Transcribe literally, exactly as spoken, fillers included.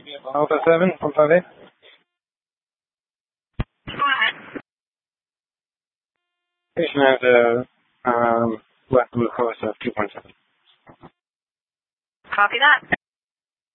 Alpha seven, one five eight. Go ahead. Patient has a um, left glucose of two point seven. Copy that.